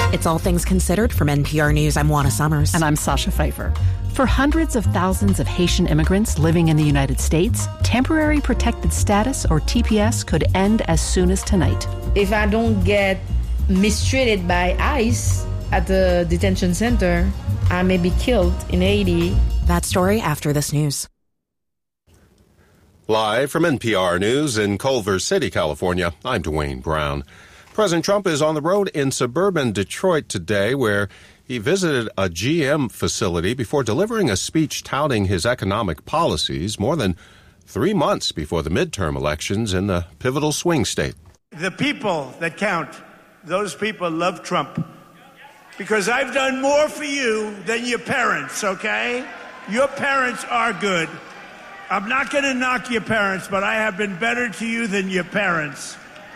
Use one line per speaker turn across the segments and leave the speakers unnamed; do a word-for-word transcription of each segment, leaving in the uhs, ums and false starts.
It's All Things Considered from N P R News. I'm Juana Summers.
And I'm Sasha Pfeiffer. For hundreds of thousands of Haitian immigrants living in the United States, temporary protected status, or T P S, could end as soon as tonight.
If I don't get mistreated by ICE at the detention center, I may be killed in Haiti.
That story after this news.
Live from N P R News in Culver City, California, I'm Dwayne Brown. President Trump is on the road in suburban Detroit today, where he visited a G M facility before delivering a speech touting his economic policies more than three months before the midterm elections in the pivotal swing state.
The people that count, those people love Trump. Because I've done more for you than your parents, okay? Your parents are good. I'm not going to knock your parents, but I have been better to you than your parents.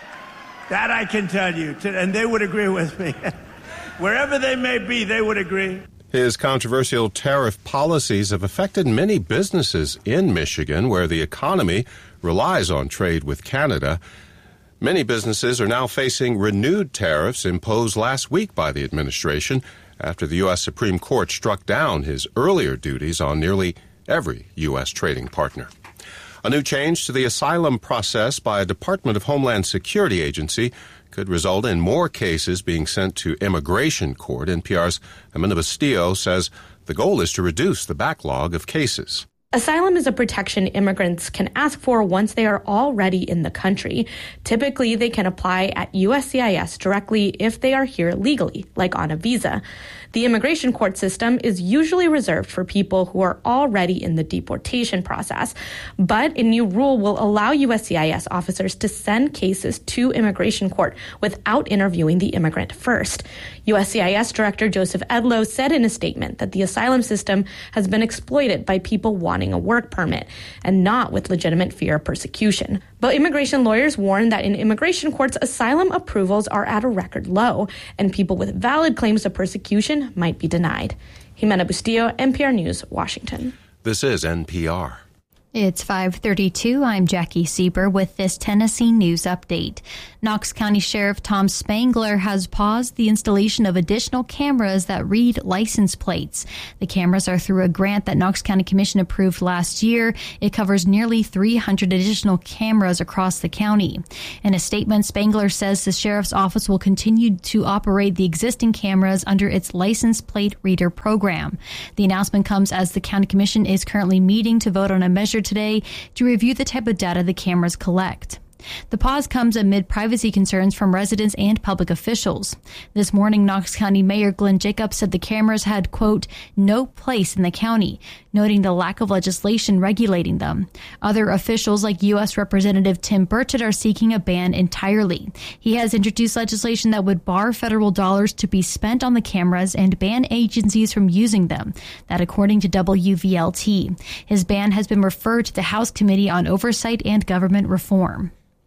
That I can tell you, and they would agree with me. Wherever they may be, they would agree.
His controversial tariff policies have affected many businesses in Michigan, where the economy relies on trade with Canada. Many businesses are now facing renewed tariffs imposed last week by the administration after the U S Supreme Court struck down his earlier duties on nearly every U S trading partner. A new change to the asylum process by a Department of Homeland Security agency could result in more cases being sent to immigration court. N P R's Amanda Bastillo says the goal is to reduce the backlog of cases.
Asylum is a protection immigrants can ask for once they are already in the country. Typically, they can apply at U S C I S directly if they are here legally, like on a visa. The immigration court system is usually reserved for people who are already in the deportation process, but a new rule will allow U S C I S officers to send cases to immigration court without interviewing the immigrant first. U S C I S Director Joseph Edlow said in a statement that the asylum system has been exploited by people wanting a work permit and not with legitimate fear of persecution. But immigration lawyers warn that in immigration courts, asylum approvals are at a record low, and people with valid claims of persecution might be denied. Jimena Bustillo, N P R News, Washington.
This is N P R.
It's five thirty-two. I'm Jackie Sieber with this Tennessee News Update. Knox County Sheriff Tom Spangler has paused the installation of additional cameras that read license plates. The cameras are through a grant that Knox County Commission approved last year. It covers nearly three hundred additional cameras across the county. In a statement, Spangler says the sheriff's office will continue to operate the existing cameras under its license plate reader program. The announcement comes as the county commission is currently meeting to vote on a measure today to review the type of data the cameras collect. The pause comes amid privacy concerns from residents and public officials. This morning, Knox County Mayor Glenn Jacobs said the cameras had, quote, no place in the county, noting the lack of legislation regulating them. Other officials like U S Representative Tim Burchett are seeking a ban entirely. He has introduced legislation that would bar federal dollars to be spent on the cameras and ban agencies from using them. That according to W V L T. His ban has been referred to the House Committee on Oversight and Government Reform.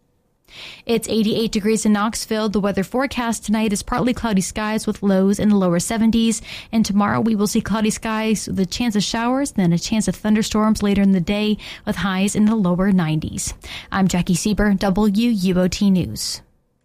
It's eighty-eight degrees in Knoxville. The weather forecast tonight is partly cloudy skies with lows in the lower seventies. And tomorrow we will see cloudy skies with a chance of showers, then a chance of thunderstorms later in the day with highs in the lower nineties. I'm Jackie Sieber, W U O T News.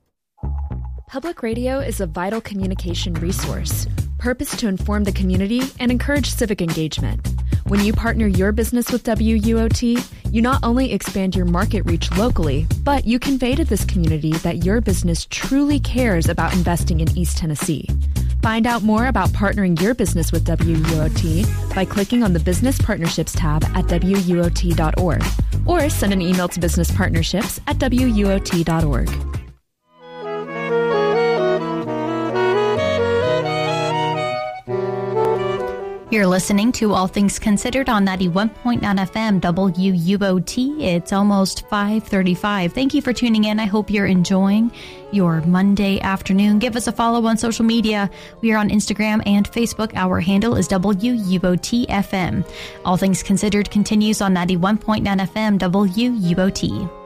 Public radio is a vital communication resource, purpose to inform the community and encourage civic engagement. When you partner your business with W U O T, you not only expand your market reach locally, but you convey to this community that your business truly cares about investing in East Tennessee. Find out more about partnering your business with W U O T by clicking on the Business Partnerships tab at W U O T dot org or send an email to business partnerships at W U O T dot org.
You're listening to All Things Considered on ninety-one point nine F M W U O T. It's almost five thirty-five. Thank you for tuning in. I hope you're enjoying your Monday afternoon. Give us a follow on social media. We are on Instagram and Facebook. Our handle is W U O T F M. All Things Considered continues on ninety-one point nine F M W U O T.